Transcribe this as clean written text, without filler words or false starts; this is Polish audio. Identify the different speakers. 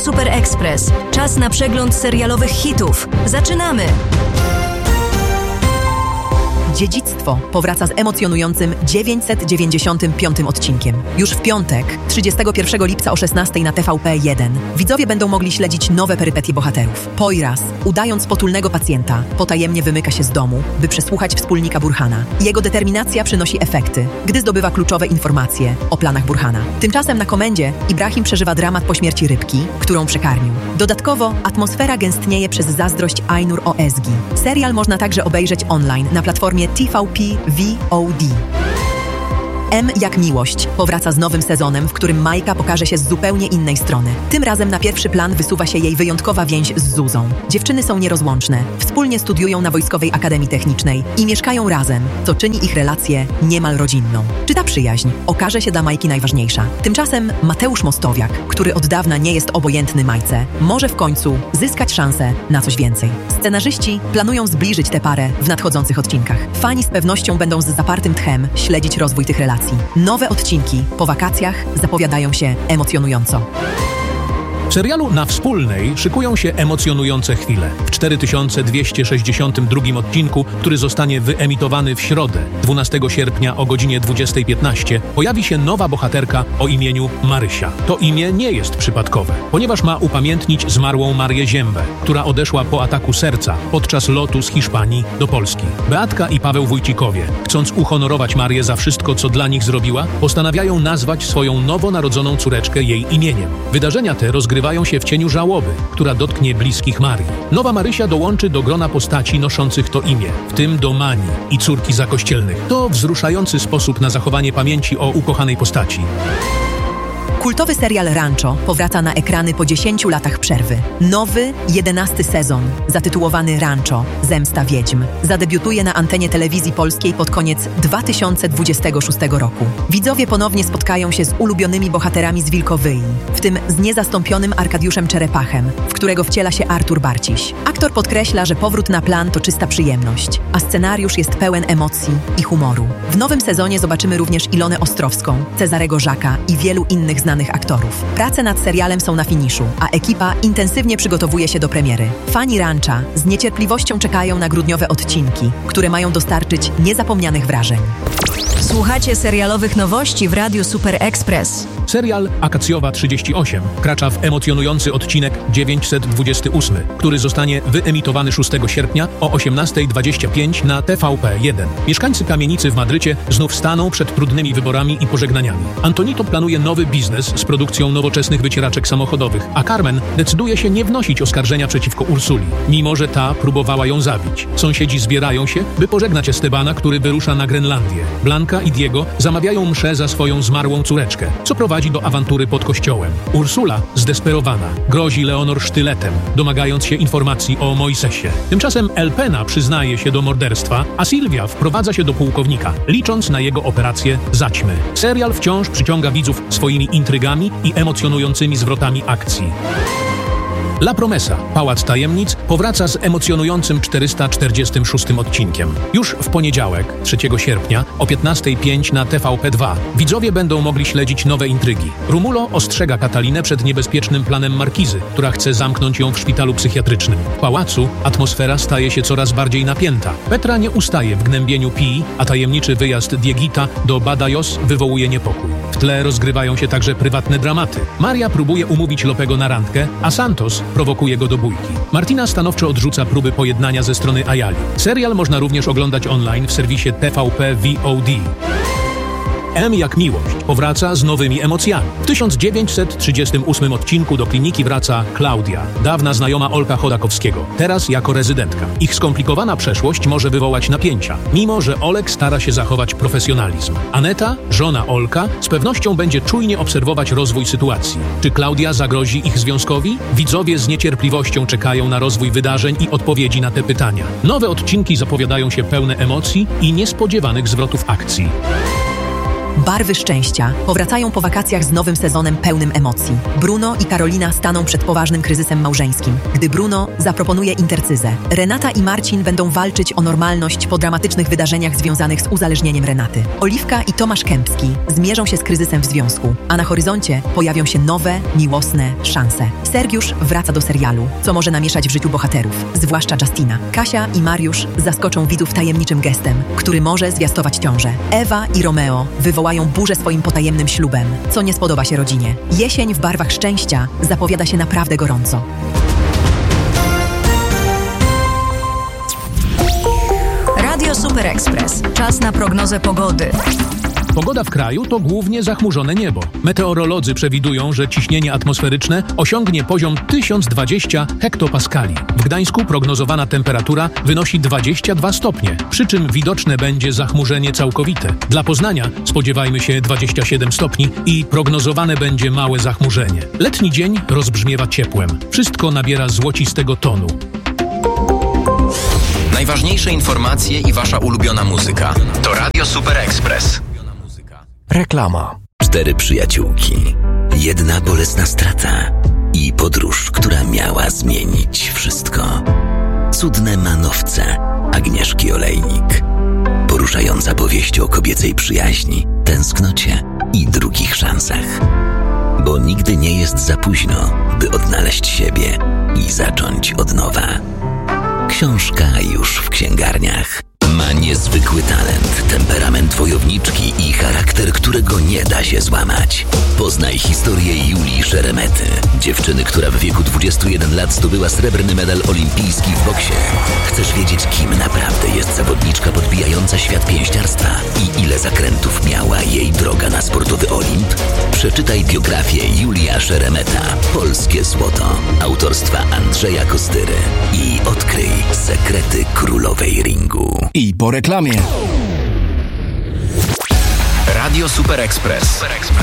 Speaker 1: Super Express. Czas na przegląd serialowych hitów. Zaczynamy!
Speaker 2: Dziedzictwo powraca z emocjonującym 995 odcinkiem. Już w piątek, 31 lipca o 16 na TVP1, widzowie będą mogli śledzić nowe perypetie bohaterów. Poyraz, udając potulnego pacjenta, potajemnie wymyka się z domu, by przesłuchać wspólnika Burhana. Jego determinacja przynosi efekty, gdy zdobywa kluczowe informacje o planach Burhana. Tymczasem na komendzie Ibrahim przeżywa dramat po śmierci rybki, którą przekarmił. Dodatkowo atmosfera gęstnieje przez zazdrość Ainur o Ezgi. Serial można także obejrzeć online na platformie TVP VOD. M jak miłość powraca z nowym sezonem, w którym Majka pokaże się z zupełnie innej strony. Tym razem na pierwszy plan wysuwa się jej wyjątkowa więź z Zuzą. Dziewczyny są nierozłączne, wspólnie studiują na Wojskowej Akademii Technicznej i mieszkają razem, co czyni ich relację niemal rodzinną. Czy ta przyjaźń okaże się dla Majki najważniejsza? Tymczasem Mateusz Mostowiak, który od dawna nie jest obojętny Majce, może w końcu zyskać szansę na coś więcej. Scenarzyści planują zbliżyć tę parę w nadchodzących odcinkach. Fani z pewnością będą z zapartym tchem śledzić rozwój tych relacji. Nowe odcinki po wakacjach zapowiadają się emocjonująco.
Speaker 3: W serialu Na Wspólnej szykują się emocjonujące chwile. W 4262 odcinku, który zostanie wyemitowany w środę, 12 sierpnia o godzinie 20:15, pojawi się nowa bohaterka o imieniu Marysia. To imię nie jest przypadkowe, ponieważ ma upamiętnić zmarłą Marię Ziębę, która odeszła po ataku serca podczas lotu z Hiszpanii do Polski. Beatka i Paweł Wójcikowie, chcąc uhonorować Marię za wszystko, co dla nich zrobiła, postanawiają nazwać swoją nowonarodzoną córeczkę jej imieniem. Wydarzenia te rozgrywają się w cieniu żałoby, która dotknie bliskich Marii. Nowa Marysia dołączy do grona postaci noszących to imię, w tym do Mani i córki zakościelnych. To wzruszający sposób na zachowanie pamięci o ukochanej postaci.
Speaker 2: Kultowy serial Rancho powraca na ekrany po 10 latach przerwy. Nowy, 11 sezon, zatytułowany Rancho – Zemsta Wiedźm, zadebiutuje na antenie telewizji polskiej pod koniec 2026 roku. Widzowie ponownie spotkają się z ulubionymi bohaterami z Wilkowyi, w tym z niezastąpionym Arkadiuszem Czerepachem, w którego wciela się Artur Barciś. Aktor podkreśla, że powrót na plan to czysta przyjemność, a scenariusz jest pełen emocji i humoru. W nowym sezonie zobaczymy również Ilonę Ostrowską, Cezarego Żaka i wielu innych znanych aktorów. Prace nad serialem są na finiszu, a ekipa intensywnie przygotowuje się do premiery. Fani Rancha z niecierpliwością czekają na grudniowe odcinki, które mają dostarczyć niezapomnianych wrażeń.
Speaker 1: Słuchacie serialowych nowości w Radiu Super Express.
Speaker 3: Serial Akacjowa 38 wkracza w emocjonujący odcinek 928, który zostanie wyemitowany 6 sierpnia o 18:25 na TVP1. Mieszkańcy kamienicy w Madrycie znów staną przed trudnymi wyborami i pożegnaniami. Antonito planuje nowy biznes z produkcją nowoczesnych wycieraczek samochodowych, a Carmen decyduje się nie wnosić oskarżenia przeciwko Ursuli, mimo że ta próbowała ją zabić. Sąsiedzi zbierają się, by pożegnać Estebana, który wyrusza na Grenlandię. Blanka i Diego zamawiają mszę za swoją zmarłą córeczkę, co prowadzi do awantury pod kościołem. Ursula, zdesperowana, grozi Leonor sztyletem, domagając się informacji o Moisesie. Tymczasem Elpena przyznaje się do morderstwa, a Sylwia wprowadza się do pułkownika, licząc na jego operację zaćmy. Serial wciąż przyciąga widzów swoimi intrygami i emocjonującymi zwrotami akcji. La Promesa, Pałac Tajemnic, powraca z emocjonującym 446 odcinkiem. Już w poniedziałek, 3 sierpnia, o 15:05 na TVP2 widzowie będą mogli śledzić nowe intrygi. Rumulo ostrzega Katalinę przed niebezpiecznym planem Markizy, która chce zamknąć ją w szpitalu psychiatrycznym. W pałacu atmosfera staje się coraz bardziej napięta. Petra nie ustaje w gnębieniu Pii, a tajemniczy wyjazd Diegita do Badajoz wywołuje niepokój. W tle rozgrywają się także prywatne dramaty. Maria próbuje umówić Lopego na randkę, a Santos prowokuje go do bójki. Martina stanowczo odrzuca próby pojednania ze strony Ayali. Serial można również oglądać online w serwisie TVP VOD. M jak miłość powraca z nowymi emocjami. W 1938 odcinku do kliniki wraca Klaudia, dawna znajoma Olka Chodakowskiego, teraz jako rezydentka. Ich skomplikowana przeszłość może wywołać napięcia, mimo że Olek stara się zachować profesjonalizm. Aneta, żona Olka, z pewnością będzie czujnie obserwować rozwój sytuacji. Czy Klaudia zagrozi ich związkowi? Widzowie z niecierpliwością czekają na rozwój wydarzeń i odpowiedzi na te pytania. Nowe odcinki zapowiadają się pełne emocji i niespodziewanych zwrotów akcji.
Speaker 2: Barwy szczęścia powracają po wakacjach z nowym sezonem pełnym emocji. Bruno i Karolina staną przed poważnym kryzysem małżeńskim, gdy Bruno zaproponuje intercyzę. Renata i Marcin będą walczyć o normalność po dramatycznych wydarzeniach związanych z uzależnieniem Renaty. Oliwka i Tomasz Kępski zmierzą się z kryzysem w związku, a na horyzoncie pojawią się nowe, miłosne szanse. Sergiusz wraca do serialu, co może namieszać w życiu bohaterów, zwłaszcza Justina. Kasia i Mariusz zaskoczą widzów tajemniczym gestem, który może zwiastować ciążę. Ewa i Romeo wywołają burzę swoim potajemnym ślubem, co nie spodoba się rodzinie. Jesień w barwach szczęścia zapowiada się naprawdę gorąco.
Speaker 1: Radio Super Express. Czas na prognozę pogody.
Speaker 3: Pogoda w kraju to głównie zachmurzone niebo. Meteorolodzy przewidują, że ciśnienie atmosferyczne osiągnie poziom 1020 hektopaskali. W Gdańsku prognozowana temperatura wynosi 22 stopnie, przy czym widoczne będzie zachmurzenie całkowite. Dla Poznania spodziewajmy się 27 stopni i prognozowane będzie małe zachmurzenie. Letni dzień rozbrzmiewa ciepłem. Wszystko nabiera złocistego tonu.
Speaker 4: Najważniejsze informacje i wasza ulubiona muzyka. To Radio Super Express.
Speaker 5: Reklama. 4 przyjaciółki. Jedna bolesna strata i podróż, która miała zmienić wszystko. Cudne manowce Agnieszki Olejnik. Poruszająca powieść o kobiecej przyjaźni, tęsknocie i drugich szansach. Bo nigdy nie jest za późno, by odnaleźć siebie i zacząć od nowa. Książka już w księgarniach. Ma niezwykły talent, temperament wojowniczki i charakter, którego nie da się złamać. Poznaj historię Julii Szeremety, dziewczyny, która w wieku 21 lat zdobyła srebrny medal olimpijski w boksie. Chcesz wiedzieć, kim naprawdę jest zawodniczka podbijająca świat pięściarstwa i ile zakrętów miała jej droga na sportowy Olimp? Przeczytaj biografię Julia Szeremeta, Polskie Złoto, autorstwa Andrzeja Kostyry i odkryj sekrety królowej ringu.
Speaker 6: I po reklamie.
Speaker 4: Radio Super Express.